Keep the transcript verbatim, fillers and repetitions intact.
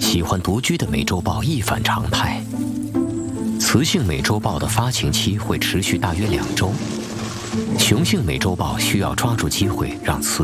喜欢独居的美洲豹一反常态。雌性美洲豹的发情期会持续大约两周，雄性美洲豹需要抓住机会让雌